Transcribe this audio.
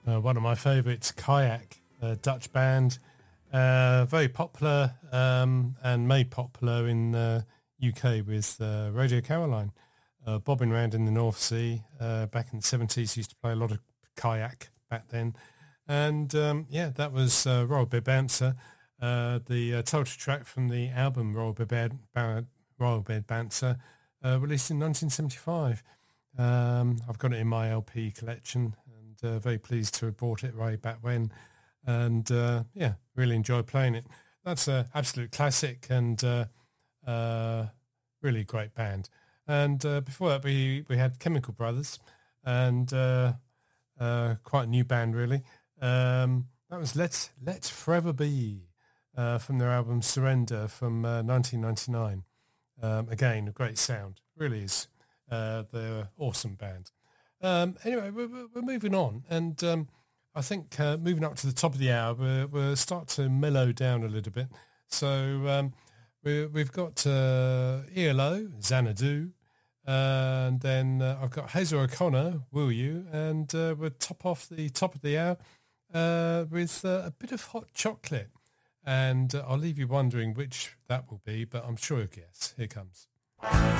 One of my favourites, Kayak, a Dutch band, very popular and made popular in UK with Radio Caroline, bobbing around in the North Sea. Back in the 70s, used to play a lot of Kayak back then. And that was Royal Bed Bouncer, the title track from the album Royal Bed Bouncer, released in 1975. I've got it in my LP collection, and very pleased to have bought it right back when. And really enjoyed playing it. That's an absolute classic and really great band. And before that, we had Chemical Brothers, and quite a new band really. That was Let Forever Be from their album Surrender from 1999. Again, a great sound, really is. They're an awesome band. Anyway, we're moving on, and I think moving up to the top of the hour, we'll start to mellow down a little bit. So we've got ELO, Xanadu, and then I've got Hazel O'Connor, Will You, and we'll top off the top of the hour with a bit of Hot Chocolate. And I'll leave you wondering which that will be, but I'm sure you'll guess. Here comes.